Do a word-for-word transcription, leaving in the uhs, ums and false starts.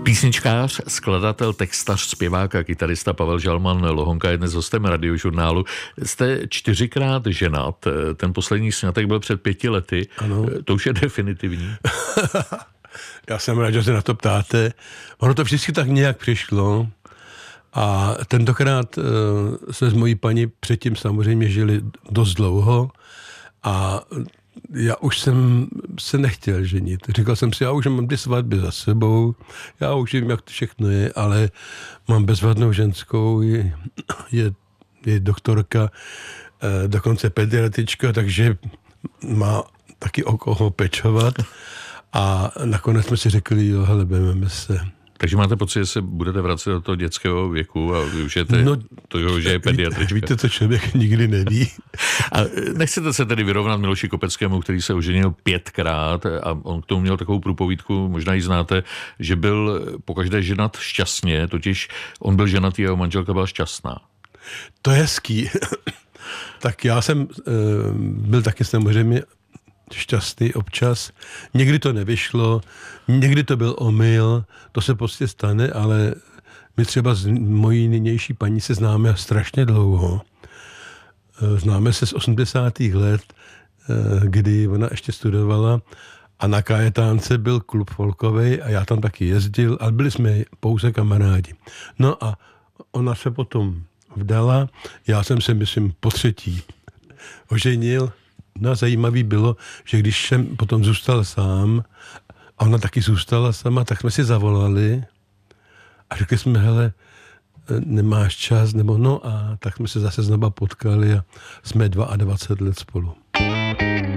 Písničkář, skladatel, textař, zpěvák a kytarista Pavel Žalman Lohonka je dnes hostem Radiožurnálu. Jste čtyřikrát ženat, ten poslední sňatek byl před pěti lety. Ano. To už je definitivní. Já jsem rád, že se na to ptáte. Ono to vždycky tak nějak přišlo a tentokrát uh, jsme s mojí paní předtím samozřejmě žili dost dlouho a já už jsem se nechtěl ženit. Říkal jsem si, já už mám ty svatby za sebou, já už vím, jak to všechno je, ale mám bezvadnou ženskou, je, je, je doktorka, eh, dokonce pediatrička, takže má taky o koho pečovat. A nakonec jsme si řekli, jo, hele, vezmeme se. Takže máte pocit, že se budete vracet do toho dětského věku a využijete no, to, že je pediatrička. Víte, to člověk nikdy neví. A nechcete se tedy vyrovnat Miloši Kopeckému, který se oženil pětkrát a on k tomu měl takovou průpovídku, možná ji znáte, že byl pokaždé ženat šťastně, totiž on byl ženatý a jeho manželka byla šťastná. To je hezký. Tak já jsem e, byl taky samozřejmě šťastný občas. Někdy to nevyšlo, někdy to byl omyl, to se prostě stane, ale my třeba s mojí nynější paní se známe strašně dlouho. Známe se z osmdesátých let, kdy ona ještě studovala a na Kajetánce byl klub folkovej a já tam taky jezdil, ale byli jsme pouze kamarádi. No a ona se potom vdala, já jsem se, myslím, po třetí oženil. No a zajímavý bylo, že když jsem potom zůstal sám a ona taky zůstala sama, tak jsme si zavolali a řekli jsme, hele, nemáš čas, nebo no a tak jsme se zase znova potkali a jsme dvacet dva let spolu.